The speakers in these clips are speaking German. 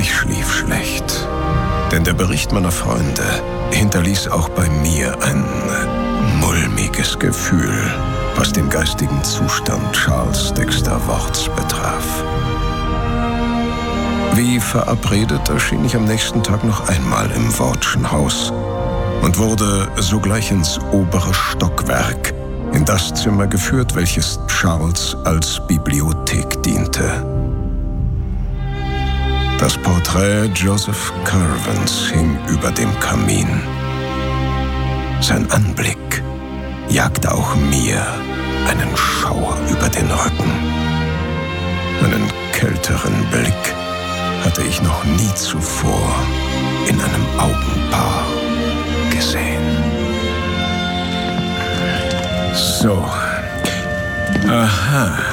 Ich schlief schlecht, denn der Bericht meiner Freunde hinterließ auch bei mir ein mulmiges Gefühl, was den geistigen Zustand Charles Dexter Worts betraf. Wie verabredet erschien ich am nächsten Tag noch einmal im Wortschen Haus und wurde sogleich ins obere Stockwerk, in das Zimmer geführt, welches Charles als Bibliothek diente. Das Porträt Joseph Curwens hing über dem Kamin. Sein Anblick jagte auch mir einen Schauer über den Rücken. Einen kälteren Blick hatte ich noch nie zuvor in einem Augenpaar gesehen. So. Aha.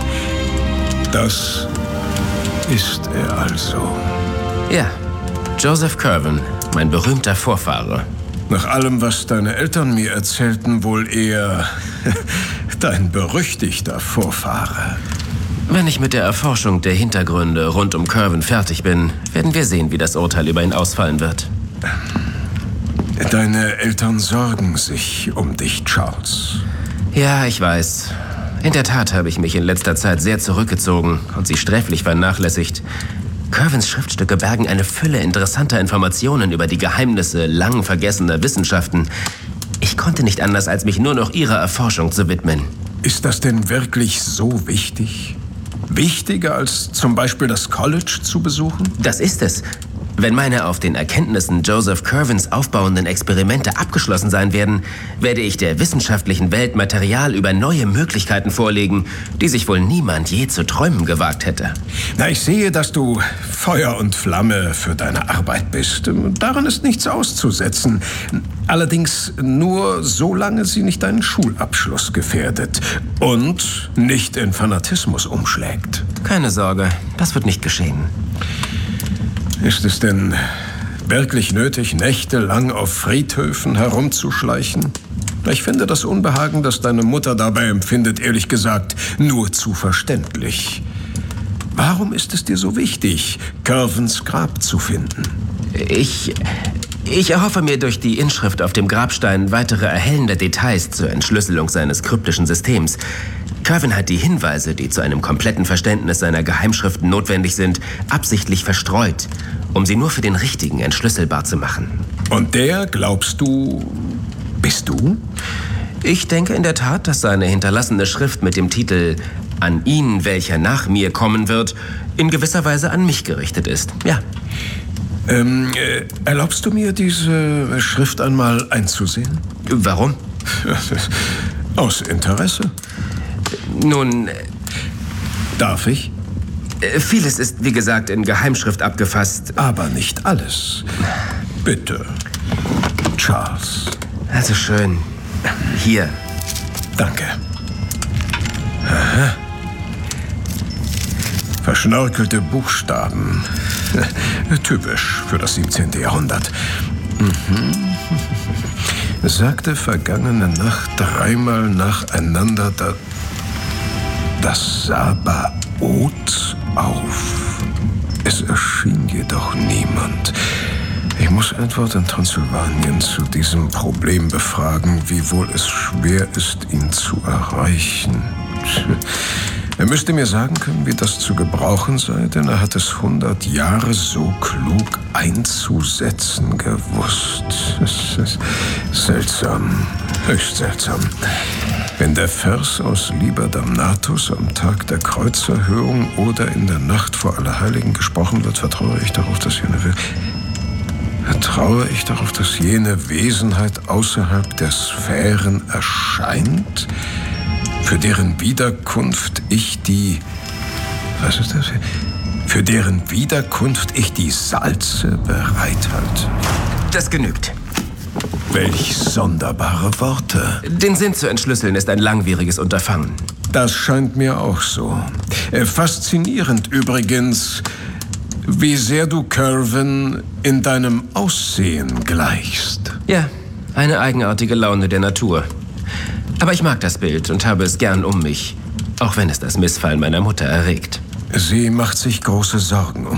Das ist er also. Ja, Joseph Curwen, mein berühmter Vorfahre. Nach allem, was deine Eltern mir erzählten, wohl eher dein berüchtigter Vorfahre. Wenn ich mit der Erforschung der Hintergründe rund um Curwen fertig bin, werden wir sehen, wie das Urteil über ihn ausfallen wird. Deine Eltern sorgen sich um dich, Charles. Ja, ich weiß. In der Tat habe ich mich in letzter Zeit sehr zurückgezogen und sie sträflich vernachlässigt. Curwens Schriftstücke bergen eine Fülle interessanter Informationen über die Geheimnisse lang vergessener Wissenschaften. Ich konnte nicht anders, als mich nur noch ihrer Erforschung zu widmen. Ist das denn wirklich so wichtig? Wichtiger als zum Beispiel das College zu besuchen? Das ist es. Wenn meine auf den Erkenntnissen Joseph Curwens aufbauenden Experimente abgeschlossen sein werden, werde ich der wissenschaftlichen Welt Material über neue Möglichkeiten vorlegen, die sich wohl niemand je zu träumen gewagt hätte. Na, ich sehe, dass du Feuer und Flamme für deine Arbeit bist. Daran ist nichts auszusetzen. Allerdings nur, solange sie nicht deinen Schulabschluss gefährdet und nicht in Fanatismus umschlägt. Keine Sorge, das wird nicht geschehen. Ist es denn wirklich nötig, nächtelang auf Friedhöfen herumzuschleichen? Ich finde das Unbehagen, das deine Mutter dabei empfindet, ehrlich gesagt, nur zu verständlich. Warum ist es dir so wichtig, Curwens Grab zu finden? Ich erhoffe mir durch die Inschrift auf dem Grabstein weitere erhellende Details zur Entschlüsselung seines kryptischen Systems. Curwen hat die Hinweise, die zu einem kompletten Verständnis seiner Geheimschriften notwendig sind, absichtlich verstreut, um sie nur für den Richtigen entschlüsselbar zu machen. Und der, glaubst du, bist du? Ich denke in der Tat, dass seine hinterlassene Schrift mit dem Titel »An ihn, welcher nach mir kommen wird« in gewisser Weise an mich gerichtet ist. Ja. Erlaubst du mir, diese Schrift einmal einzusehen? Warum? Aus Interesse. Nun, darf ich? Vieles ist, wie gesagt, in Geheimschrift abgefasst. Aber nicht alles. Bitte, Charles. Also schön. Hier. Danke. Aha. Verschnörkelte Buchstaben. Typisch für das 17. Jahrhundert. Sagte vergangene Nacht dreimal nacheinander das Sabaoth auf. Es erschien jedoch niemand. Ich muss Edward in Transsilvanien zu diesem Problem befragen, wiewohl es schwer ist, ihn zu erreichen. Er müsste mir sagen können, wie das zu gebrauchen sei, denn er hat es 100 Jahre so klug einzusetzen gewusst. Es ist seltsam, höchst seltsam. Wenn der Vers aus Liber Damnatus am Tag der Kreuzerhöhung oder in der Nacht vor Allerheiligen gesprochen wird, vertraue ich darauf, dass jene Wesenheit außerhalb der Sphären erscheint, für deren Wiederkunft ich die Salze bereithalte. Das genügt. Welch sonderbare Worte. Den Sinn zu entschlüsseln ist ein langwieriges Unterfangen. Das scheint mir auch so. Faszinierend übrigens, wie sehr du Curwen in deinem Aussehen gleichst. Ja, eine eigenartige Laune der Natur. Aber ich mag das Bild und habe es gern um mich, auch wenn es das Missfallen meiner Mutter erregt. Sie macht sich große Sorgen um